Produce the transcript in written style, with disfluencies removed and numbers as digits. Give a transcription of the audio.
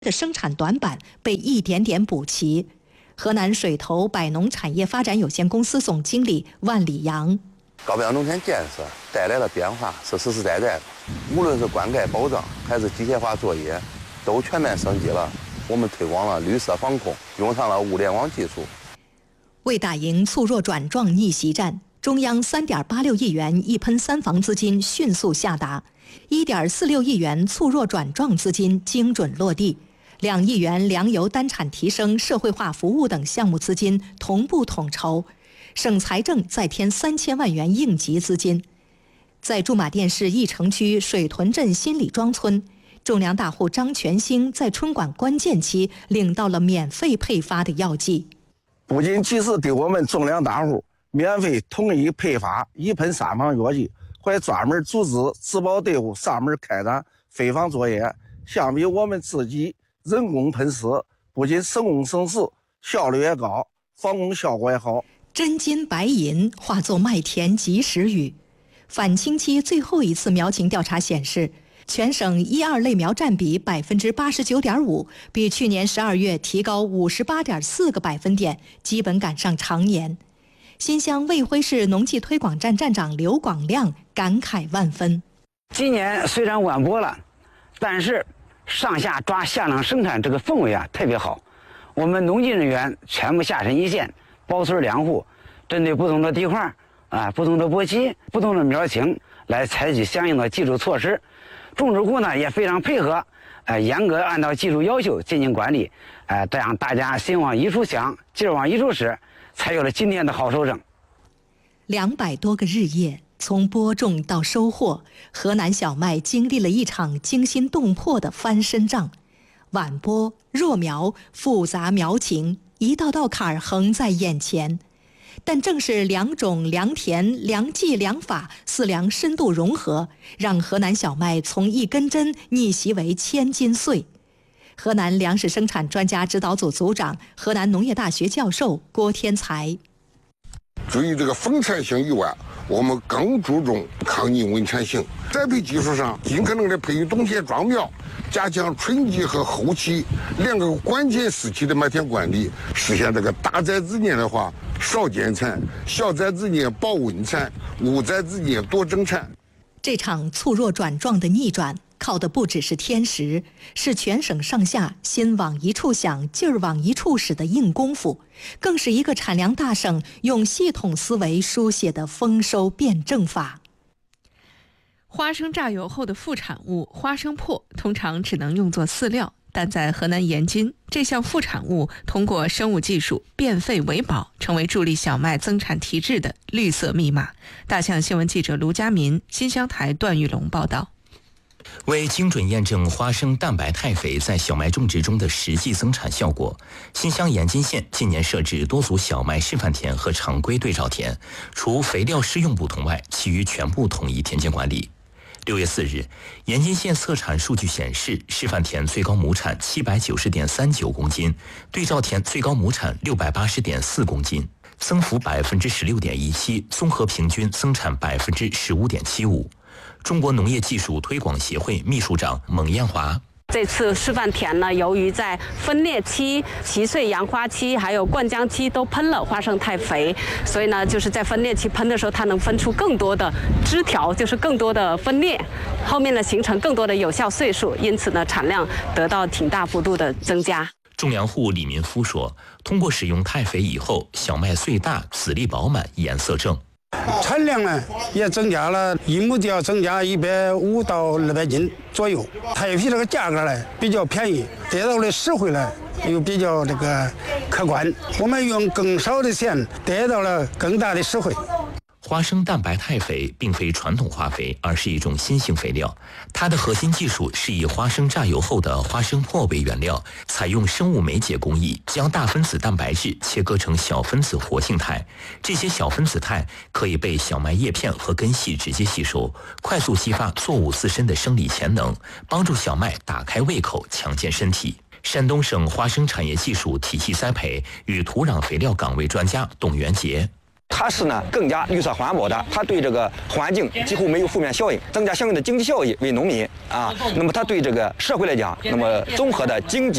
的生产短板被一点点补齐。河南水投百农产业发展有限公司总经理万里阳： 高标农田建设带来的变化是实实在在的，无论是灌溉保障还是机械化作业，都全面升级了。我们推广了绿色防控，用上了物联网技术。 为打赢促弱转壮逆袭战，中央3.86亿元一喷三防资金迅速下达，1.46亿元促弱转壮资金精准落地，2亿元粮油单产提升、社会化服务等项目资金同步统筹，省财政再添3000万元应急资金。在驻马店市义城区水屯镇新李庄村，种粮大户张全兴在春管关键期领到了免费配发的药剂， 不仅及时给我们种粮大户免费统一配发一喷三防药剂，还专门组织植保队伍上门开展飞防作业。相比我们自己人工喷施，不仅省工省时，效率也高，防控效果也好。 真金白银化作麦田及时雨。反清期最后一次苗情调查显示，全省1、2类苗占比89.5%，比去年12月提高58.4个百分点，基本赶上常年。新乡卫辉市农技推广站站长刘广亮感慨万分： 今年虽然晚播了，但是上下抓夏粮生产这个氛围特别好。我们农技人员全部下沉一线，包村粮户，针对不同的地块不同的播期、不同的苗情来采取相应的技术措施。种植户呢也非常配合，严格按照技术要求进行管理，这样大家心往一处想，劲儿往一处使，才有了今天的好收成。 200多个日夜，从播种到收获，河南小麦经历了一场惊心动魄的翻身仗。晚播、弱苗、复杂苗情，一道道坎儿横在眼前。但正是良种、良田、良技、良法4良深度融合，让河南小麦从1根针逆袭为千斤穗。河南粮食生产专家指导组组长、河南农业大学教授郭天才： 至于这个丰产性以外，我们更注重抗逆稳产性。栽培技术上，尽可能的培育冬天装苗，加强春季和后期2个关键时期的麦田管理，实现这个大栽之年的话少减产，小栽之年保稳产，无栽之年多增产。 这场促弱转壮的逆转，靠的不只是天时，是全省上下心往一处想、劲儿往一处使的硬功夫，更是一个产粮大省用系统思维书写的丰收辩证法。 花生榨油后的副产物花生粕通常只能用作饲料，但在河南延津，这项副产物通过生物技术变废为宝，成为助力小麦增产提质的绿色密码。大象新闻记者卢佳民、新乡台段玉龙报道。 为精准验证花生蛋白肽肥在小麦种植中的实际增产效果，新乡延津县今年设置多组小麦示范田和常规对照田，除肥料施用不同外，其余全部统一田间管理。6月4日，延津县测产数据显示，示范田最高亩产790.39公斤，对照田最高亩产680.4公斤，增幅16.17%，综合平均增产15.75%。中国农业技术推广协会秘书长蒙艳华： 这次示范田呢，由于在分裂期、齐穗扬花期还有灌浆期都喷了花生肽肥，所以呢，就是在分裂期喷的时候，它能分出更多的枝条，就是更多的分裂，后面呢形成更多的有效穗数，因此呢产量得到挺大幅度的增加。 种粮户李民夫说，通过使用肽肥以后，小麦穗大、籽粒饱满、颜色正。 产量呢也增加了，1亩地要增加150到200斤左右。肽肥这个价格呢比较便宜，得到的实惠呢又比较可观。我们用更少的钱得到了更大的实惠。 花生蛋白肽肥并非传统化肥，而是一种新型肥料。它的核心技术是以花生榨油后的花生粕为原料，采用生物酶解工艺，将大分子蛋白质切割成小分子活性肽。这些小分子肽可以被小麦叶片和根系直接吸收，快速激发作物自身的生理潜能，帮助小麦打开胃口，强健身体。山东省花生产业技术体系栽培与土壤肥料岗位专家董元杰： 它是呢更加绿色环保的，它对这个环境几乎没有负面效应，增加相应的经济效益为农民啊。那么它对这个社会来讲，那么综合的经济。